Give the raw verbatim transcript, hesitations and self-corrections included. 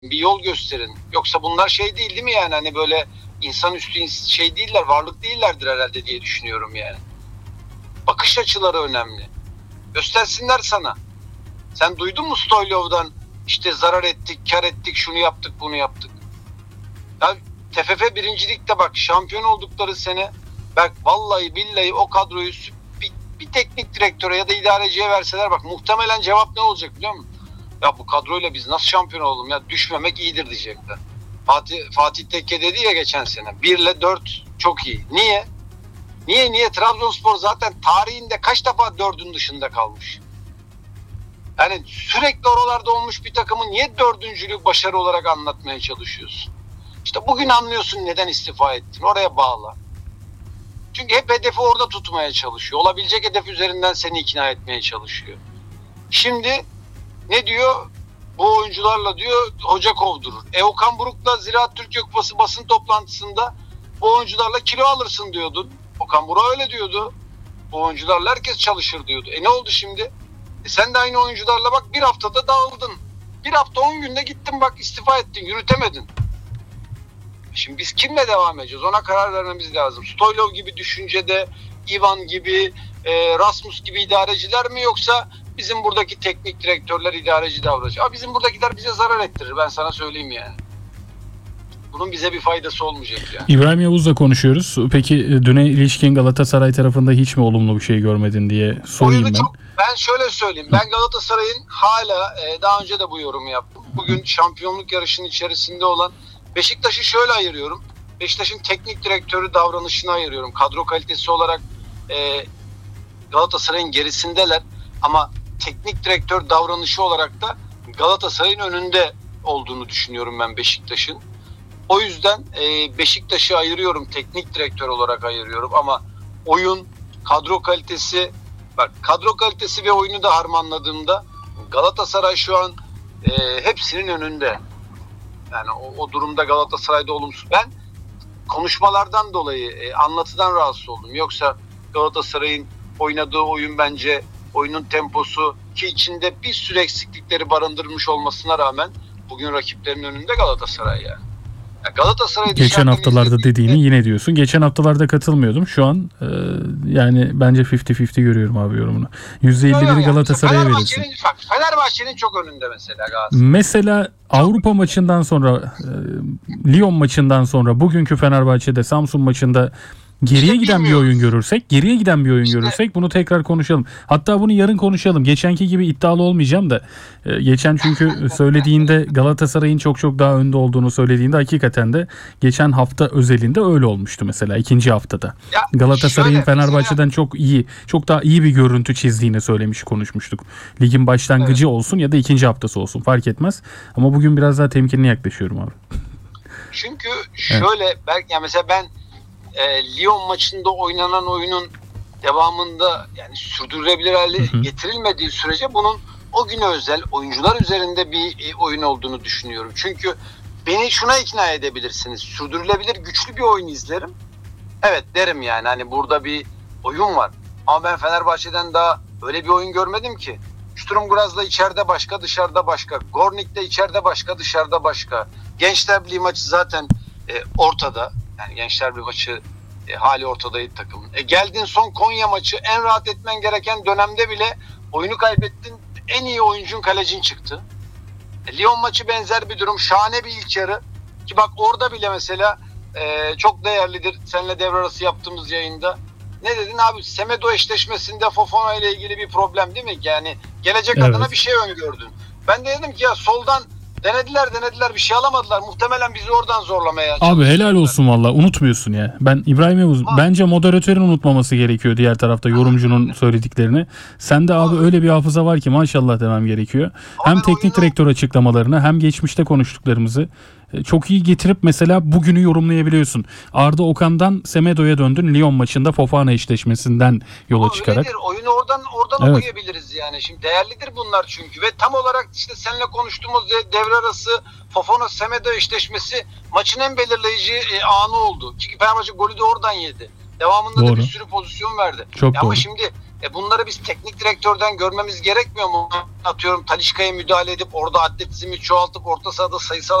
bir yol gösterin. Yoksa bunlar şey değil değil mi yani hani böyle insanüstü şey değiller, varlık değillerdir herhalde diye düşünüyorum yani. Bakış açıları önemli. Göstersinler sana. Sen duydun mu Stoylov'dan işte zarar ettik, kar ettik, şunu yaptık, bunu yaptık. Ya T F F birincilikte bak şampiyon oldukları sene bak vallahi billahi o kadroyu bir, bir teknik direktöre ya da idareciye verseler bak muhtemelen cevap ne olacak biliyor musun? Ya bu kadroyla biz nasıl şampiyon oldum ya düşmemek iyidir diyecekler. Fatih, Fatih Tekke dedi ya geçen sene bir ile dört çok iyi. Niye? Niye? Niye? Trabzonspor zaten tarihinde kaç defa dördün dışında kalmış? Yani sürekli oralarda olmuş bir takımı niye dördüncülük başarı olarak anlatmaya çalışıyorsun? İşte bugün anlıyorsun neden istifa ettin. Oraya bağla. Çünkü hep hedefi orada tutmaya çalışıyor. Olabilecek hedef üzerinden seni ikna etmeye çalışıyor. Şimdi ne diyor? Bu oyuncularla diyor hoca kovdurur. E Okan Buruk'la Ziraat Türkiye Kupası basın toplantısında bu oyuncularla kilo alırsın diyordun. Okan Buruk öyle diyordu. Bu oyuncularla herkes çalışır diyordu. E ne oldu şimdi? E sen de aynı oyuncularla bak bir haftada dağıldın. Bir hafta on günde gittin bak istifa ettin, yürütemedin. Şimdi biz kimle devam edeceğiz? Ona karar vermemiz lazım. Stoylov gibi düşüncede, Ivan gibi, e, Rasmus gibi idareciler mi yoksa bizim buradaki teknik direktörler idareci davranacak? Aa, bizim buradakiler bize zarar ettirir ben sana söyleyeyim yani. Bunun bize bir faydası olmayacak yani. İbrahim Yavuz'la konuşuyoruz. Peki düne ilişkin Galatasaray tarafında hiç mi olumlu bir şey görmedin diye sorayım ben. Çok, ben şöyle söyleyeyim. Ben Galatasaray'ın hala e, daha önce de bu yorumu yaptım. Bugün şampiyonluk yarışının içerisinde olan Beşiktaş'ı şöyle ayırıyorum. Beşiktaş'ın teknik direktörü davranışını ayırıyorum. Kadro kalitesi olarak e, Galatasaray'ın gerisindeler. Ama teknik direktör davranışı olarak da Galatasaray'ın önünde olduğunu düşünüyorum ben Beşiktaş'ın. O yüzden e, Beşiktaş'ı ayırıyorum. Teknik direktör olarak ayırıyorum. Ama oyun, kadro kalitesi, bak kadro kalitesi ve oyunu da harmanladığımda Galatasaray şu an e, hepsinin önünde. Yani o, o durumda Galatasaray'da olumsuz. Ben konuşmalardan dolayı e, anlatıdan rahatsız oldum. Yoksa Galatasaray'ın oynadığı oyun bence oyunun temposu ki içinde bir sürü eksiklikleri barındırmış olmasına rağmen bugün rakiplerin önünde Galatasaray yani. yani Galatasaray Geçen haftalarda dediğini yine diyorsun. Geçen haftalarda katılmıyordum. Şu an e, yani bence elli elli görüyorum abi yorumunu. yüzde elli biri Galatasaray'a verirsin. Bak, Fenerbahçe'nin çok önünde mesela Galatasaray. Mesela Avrupa maçından sonra, e, Lyon maçından sonra, bugünkü Fenerbahçe'de Samsun maçında geriye İşte giden bir oyun görürsek, geriye giden bir oyun işte, görürsek bunu tekrar konuşalım. Hatta bunu yarın konuşalım. Geçenki gibi iddialı olmayacağım da. E, geçen çünkü söylediğinde Galatasaray'ın çok çok daha önde olduğunu söylediğinde hakikaten de geçen hafta özelinde öyle olmuştu mesela ikinci haftada. Ya Galatasaray'ın Fenerbahçe'den mesela, çok iyi, çok daha iyi bir görüntü çizdiğini söylemiş, konuşmuştuk. Ligin başlangıcı evet. olsun ya da ikinci haftası olsun fark etmez. Ama bugün biraz daha temkinli yaklaşıyorum abi. Çünkü şöyle evet. belki yani mesela ben E, Lyon maçında oynanan oyunun devamında yani sürdürülebilir hale hı hı. getirilmediği sürece bunun o güne özel oyuncular üzerinde bir e, oyun olduğunu düşünüyorum. Çünkü beni şuna ikna edebilirsiniz. Sürdürülebilir güçlü bir oyun izlerim. Evet derim yani hani burada bir oyun var. Ama ben Fenerbahçe'den daha öyle bir oyun görmedim ki. Sturm Graz'la içeride başka, dışarıda başka. Gornik'te içeride başka, dışarıda başka. Gençler Birliği maçı zaten e, ortada. Yani Gençler bir maçı e, hali ortadaydı takımın. E, geldin son Konya maçı en rahat etmen gereken dönemde bile oyunu kaybettin. En iyi oyuncun kalecin çıktı. E, Lyon maçı benzer bir durum. Şahane bir ilk yarı. Ki bak orada bile mesela e, çok değerlidir. Seninle devre arası yaptığımız yayında. Ne dedin abi? Semedo eşleşmesinde Fofana ile ilgili bir problem değil mi? Yani gelecek evet. adına bir şey öngördün. Ben de dedim ki ya soldan denediler denediler bir şey alamadılar. Muhtemelen bizi oradan zorlamaya çalıştılar. Abi helal olsun valla unutmuyorsun ya. Ben İbrahim Yavuz ha. bence moderatörün unutmaması gerekiyor diğer tarafta yorumcunun ha. söylediklerini. Sende abi, abi öyle bir hafıza var ki maşallah demem gerekiyor. Abi hem teknik oyunu... direktör açıklamalarını hem geçmişte konuştuklarımızı çok iyi getirip mesela bugünü yorumlayabiliyorsun. Arda Okan'dan Semedo'ya döndün Lyon maçında Fofana eşleşmesinden yola Ama çıkarak. Öyledir. Oyunu oradan oradan evet. okuyabiliriz yani. Şimdi değerlidir bunlar çünkü ve tam olarak işte seninle konuştuğumuz devre arası Fofana Semedo eşleşmesi maçın en belirleyici e, anı oldu. Çünkü Fenerbahçe golü de oradan yedi. Devamında doğru. da bir sürü pozisyon verdi. Çok ya ama şimdi E bunları biz teknik direktörden görmemiz gerekmiyor mu? Atıyorum Talisca'ya müdahale edip orada atletizmi çoğaltıp orta sahada sayısal